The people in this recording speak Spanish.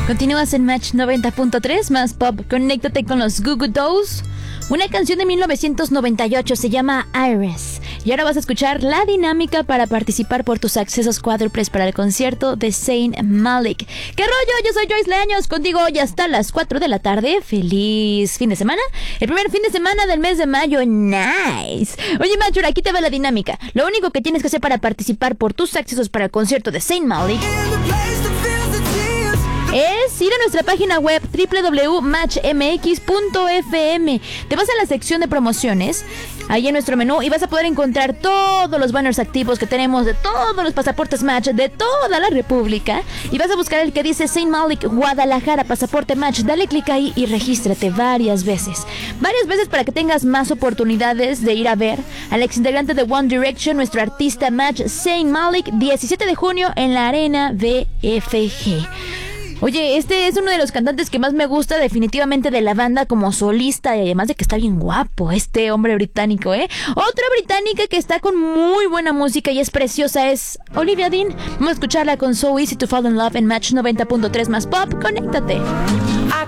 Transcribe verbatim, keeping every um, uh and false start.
Continúas en Match noventa punto tres, más pop. Conéctate con los Goo Goo Dolls. Una canción de mil novecientos noventa y ocho se llama Iris. Y ahora vas a escuchar la dinámica para participar por tus accesos cuádruples para el concierto de Zayn Malik. ¿Qué rollo? Yo soy Joyce Leaños, contigo hoy hasta las cuatro de la tarde. ¡Feliz fin de semana! El primer fin de semana del mes de mayo. ¡Nice! Oye, Machura, aquí te va la dinámica. Lo único que tienes que hacer para participar por tus accesos para el concierto de Zayn Malik es ir a nuestra página web doble u doble u doble u punto match m x punto f m. Te vas a la sección de promociones, ahí en nuestro menú, y vas a poder encontrar todos los banners activos que tenemos de todos los pasaportes Match de toda la República, y vas a buscar el que dice Zayn Malik Guadalajara Pasaporte Match. Dale clic ahí y regístrate varias veces. Varias veces para que tengas más oportunidades de ir a ver al exintegrante de One Direction, nuestro artista Match Zayn Malik, diecisiete de junio en la Arena V F G. Oye, este es uno de los cantantes que más me gusta definitivamente de la banda como solista, y además de que está bien guapo este hombre británico, ¿eh? Otra británica que está con muy buena música y es preciosa es Olivia Dean. Vamos a escucharla con So Easy to Fall in Love en Match noventa punto tres más pop. Conéctate.